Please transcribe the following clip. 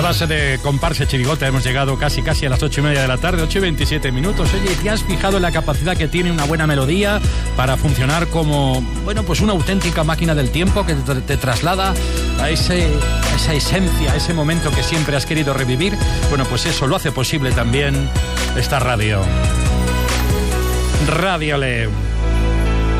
A base de comparsa chirigota hemos llegado casi a las 8:30 de la tarde, 8:27. Oye, ¿te has fijado en la capacidad que tiene una buena melodía para funcionar como, bueno, pues una auténtica máquina del tiempo que te traslada a esa esencia, a ese momento que siempre has querido revivir? Bueno, pues eso lo hace posible también esta radio. Radio Le.